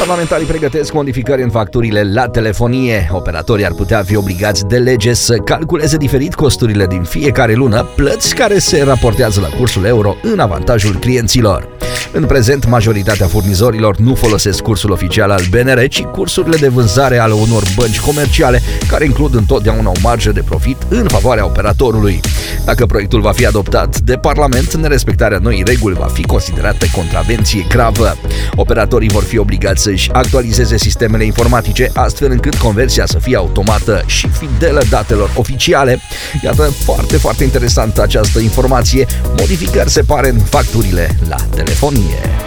Parlamentarii pregătesc modificări în facturile la telefonie. Operatorii ar putea fi obligați de lege să calculeze diferit costurile din fiecare lună, plăți care se raportează la cursul euro în avantajul clienților. În prezent, majoritatea furnizorilor nu folosesc cursul oficial al BNR, ci cursurile de vânzare ale unor bănci comerciale, care includ întotdeauna o marjă de profit în favoarea operatorului. Dacă proiectul va fi adoptat de Parlament, nerespectarea noii reguli va fi considerată contravenție gravă. Operatorii vor fi obligați să-și actualizeze sistemele informatice, astfel încât conversia să fie automată și fidelă datelor oficiale. Iată, foarte interesantă această informație. Modificări se pare în facturile la telefonie.